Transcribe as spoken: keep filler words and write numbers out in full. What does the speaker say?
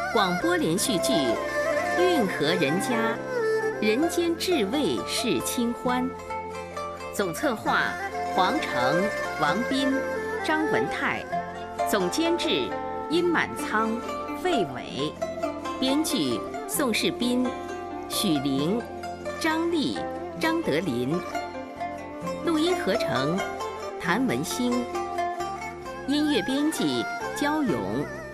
广播连续剧《运河人家》，人间至味是清欢。总策划黄成、王斌、张文泰，总监制殷满仓、费伟，编剧宋世斌、许玲、张丽、张德林，录音合成谭文兴，音乐编辑焦勇。